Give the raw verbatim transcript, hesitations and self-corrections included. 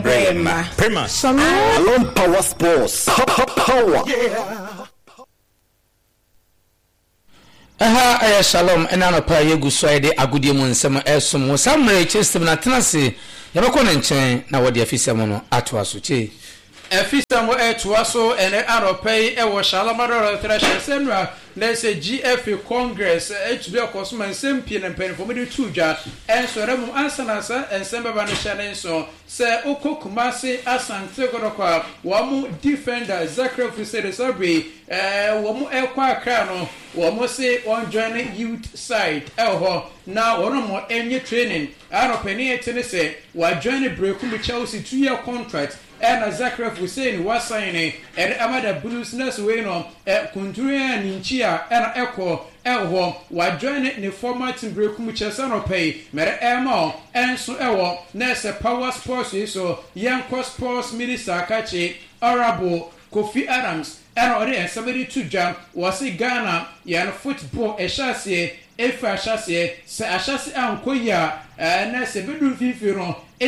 Prema. Prema. Alone Power Sports. Power. Yeah. Aha aye shalom enano pa yegu soide agudie mu nsem esum wo samre chestem na tenase yabeko ne nchen na wode afisem no ato asoche afisem wo eto aso ene aropai e wo shalamaro thresher semra na se G F A Congress H B akosoma nsem pie ne mpanifo mede tudwa ensore mu ansanasa ensem baba no hye ne nso se okokumase asante godokwa wo mu defender Zachary Fusede Sabri eh wo mu ekwa akra no wo mo se on join youth side elho na wono mo enye training aropani etene se wa join break mu Chelsea two year contract and Zachary Fusede was signing and Amada Blues nurse we no e kunturia ninchia and echo elho wa join ne former team break mu Chelsea no pay mere emo enso ewo nurse Power Sports so Yanko Sports Minister Kachi Honorable Kofi Adams and ore somebody to jam was Ghana yan football e chassis e fa chassis se a chassis ankoya na se bedu fifi no